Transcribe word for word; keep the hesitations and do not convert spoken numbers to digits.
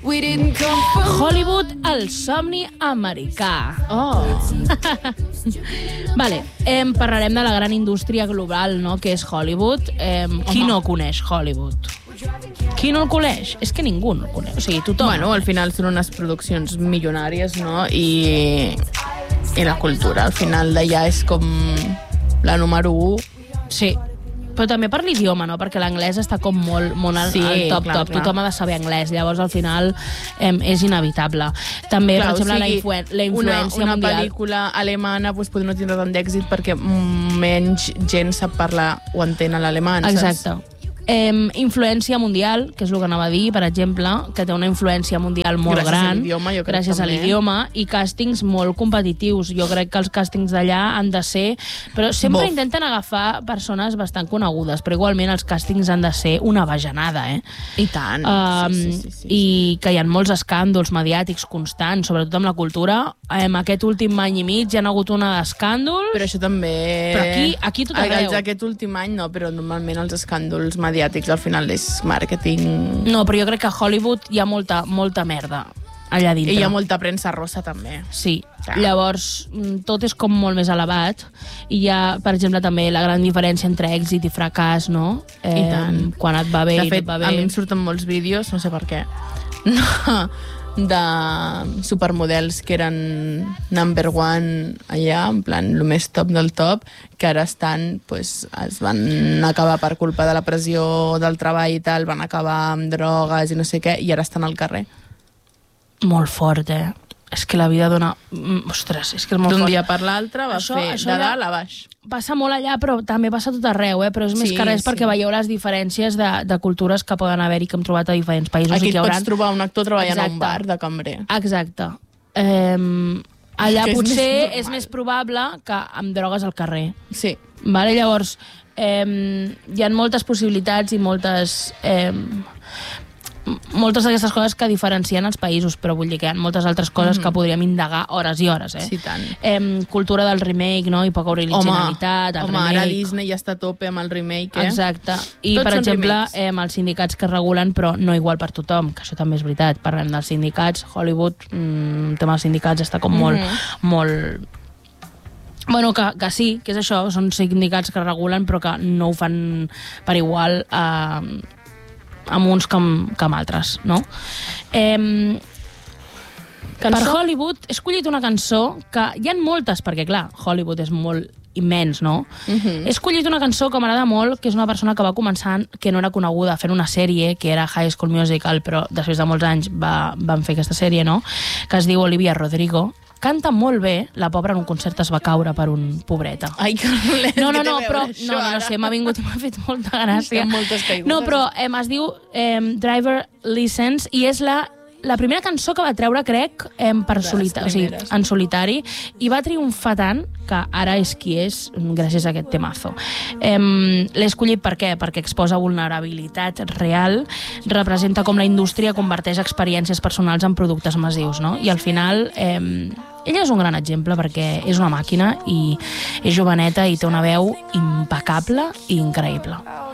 Hollywood, el somni americà. Oh. Vale, eh, parlarem de la gran indústria global, no?, que és Hollywood. Eh, qui no coneix Hollywood? Qui no el coneix? És que ningú no el coneix. O sigui, tothom. Bueno, al final són unes produccions milionàries, no? I, i la cultura, al final d'allà és com la número u. Sí, però també per l'idioma, no? Perquè l'anglès està com molt, molt al, Sí, al top, clar, top. clar. Tothom ha de saber anglès. Llavors, al final, eh, és inevitable. També, Clar, per exemple, o sigui, la, influen la influència una, una mundial. pel·lícula alemana pues, pot no tindre tant d'èxit perquè menys gent sap parlar o entén l'alemany. Exacte. Eh, influència mundial, que és el que anava a dir, per exemple, que té una influència mundial molt Gràcies gran. a l'idioma, jo crec gràcies també. a l'idioma, i càstings molt competitius. Jo crec que els càstings d'allà han de ser... Però sempre Bof. intenten agafar persones bastant conegudes, però igualment els càstings han de ser una bajanada, eh? I tant. Um, sí, sí, sí, sí. I que hi ha molts escàndols mediàtics constants, sobretot amb la cultura. En aquest últim any i mig hi ha hagut una d'escàndols. Però això també... Però aquí- aquí tot arreu. Els d'aquest últim any no, però normalment els escàndols mediàtics al final és màrqueting. No, però jo crec que a Hollywood hi ha molta, molta merda allà dintre. I hi ha molta premsa rossa també. Sí, Clar. llavors mm, tot és com molt més elevat i hi ha, per exemple, també la gran diferència entre èxit i fracàs, no? Eh, I tant. Quan et va bé De i fet, et va bé. a mi em surten molts vídeos, no sé per què, no, de supermodels que eren number one allà, en plan, el més top del top, que ara estan, pues, es van acabar per culpa de la pressió del treball i tal, van acabar amb drogues i no sé què, i ara estan al carrer. Molt fort, eh? És que la vida dona... Mm, Ostres, és que és molt D'un fort. dia per l'altre va Això- fer això de ja- dalt a baix. Passa molt allà, però també passa a tot arreu, eh? Però és més Sí, que res sí. perquè veieu les diferències de, de cultures que poden haver-hi, que hem trobat a diferents països. Aquí i et que hi pots hauran... trobar un actor treballant a Exacte. un bar de cambrer. Exacte. Eh, allà Que és potser més és, normal. més probable que amb drogues al carrer. Sí. Vale? Llavors, eh, hi ha moltes possibilitats i moltes... Eh, moltes d'aquestes coses que diferencien els països, però vull dir que hi ha moltes altres coses mm. que podríem indagar hores i hores, eh? Sí, tant. Eh, cultura del remake, no? I poca originalitat, el home, remake. ara Disney ja està a tope amb el remake, eh? Exacte. I, Tots per són exemple, remakes. eh, els sindicats que regulen, però no igual per tothom, que això també és veritat. Parlem dels sindicats, Hollywood, mm, el tema dels sindicats està com molt... Mhm. molt Bueno, que, que sí, que és això, són sindicats que regulen, però que no ho fan per igual eh, amb uns que amb, que amb altres, no? Eh, per Hollywood he escollit una cançó que hi ha moltes, perquè clar, Hollywood és molt immens, no? Mhm. He escollit una cançó que m'agrada molt, que és una persona que va començar, que no era coneguda, fent una sèrie, que era High School Musical, però després de molts anys va, van fer aquesta sèrie, no? Que es diu Olivia Rodrigo. Canta molt bé, la pobra en un concert es va caure per un pobreta. Ai, que dolent, No, no, que té no, a veure però això no, no, no ara? sé, m'ha vingut i m'ha fet molta gràcia. Té moltes caigudes. No, però eh, es diu eh, Driver License i és la, la primera cançó que va treure, crec, eh, per De les solita, o sigui, primeres. en solitari, i va triomfar tant que ara és qui és gràcies a aquest temazo. Eh, L'he escollit per què? Perquè exposa vulnerabilitat real, representa com la indústria converteix experiències personals en productes massius, no? I al final... Eh, ella és un gran exemple perquè és una màquina i és joveneta i té una veu impecable i increïble.